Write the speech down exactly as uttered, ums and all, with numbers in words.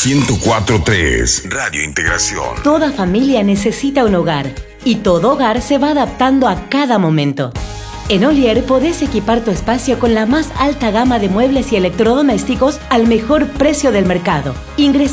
ciento cuatro punto tres, Radio Integración. Toda familia necesita un hogar y todo hogar se va adaptando a cada momento. En Olier podés equipar tu espacio con la más alta gama de muebles y electrodomésticos al mejor precio del mercado. Ingresa